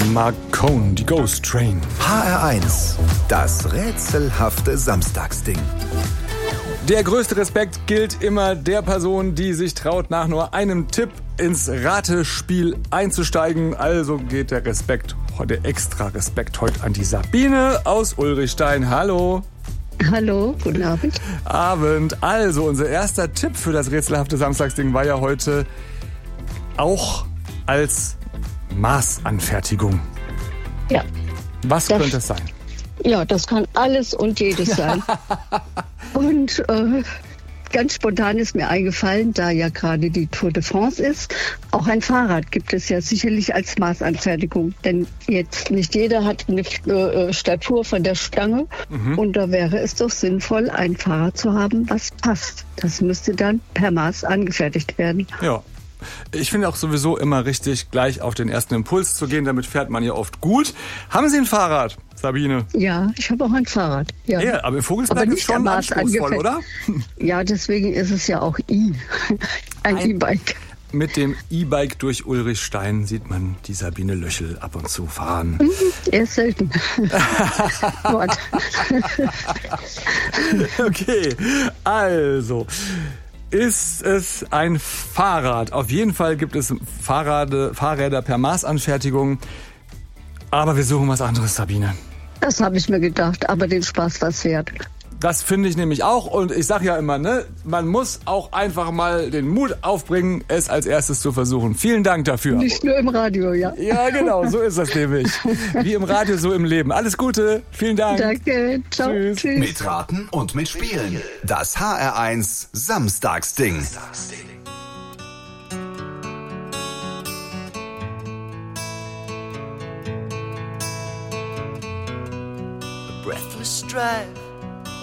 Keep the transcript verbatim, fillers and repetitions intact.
Marcone, die Ghost Train. H R eins, das rätselhafte Samstagsding. Der größte Respekt gilt immer der Person, die sich traut, nach nur einem Tipp ins Ratespiel einzusteigen. Also geht der Respekt, der extra Respekt heute an die Sabine aus Ulrichstein. Hallo. Hallo, guten Abend. Abend. Also, unser erster Tipp für das rätselhafte Samstagsding war ja heute auch als Maßanfertigung. Ja. Was das, könnte es sein? Ja, das kann alles und jedes sein. Und äh, ganz spontan ist mir eingefallen, da ja gerade die Tour de France ist, auch ein Fahrrad gibt es ja sicherlich als Maßanfertigung. Denn jetzt nicht jeder hat eine äh, Statur von der Stange. Mhm. Und da wäre es doch sinnvoll, ein Fahrrad zu haben, was passt. Das müsste dann per Maß angefertigt werden. Ja. Ich finde auch sowieso immer richtig, gleich auf den ersten Impuls zu gehen. Damit fährt man ja oft gut. Haben Sie ein Fahrrad, Sabine? Ja, ich habe auch ein Fahrrad. Ja, ja aber Vogelsberg ist schon anspruchsvoll, oder? Ja, deswegen ist es ja auch E. Ein, ein E-Bike. Mit dem E-Bike durch Ulrichstein sieht man die Sabine Löchel ab und zu fahren. Mhm, eher selten. Okay, also... Ist es ein Fahrrad? Auf jeden Fall gibt es Fahrrade, Fahrräder per Maßanfertigung. Aber wir suchen was anderes, Sabine. Das habe ich mir gedacht, aber den Spaß war's wert. Das finde ich nämlich auch. Und ich sage ja immer, ne, man muss auch einfach mal den Mut aufbringen, es als erstes zu versuchen. Vielen Dank dafür. Nicht nur im Radio, ja. Ja, genau, so ist das nämlich. Wie im Radio, so im Leben. Alles Gute, vielen Dank. Danke, ciao. Tschüss. Tschüss. Mitraten und mitspielen. Das H R eins Samstagsding. Breathless strife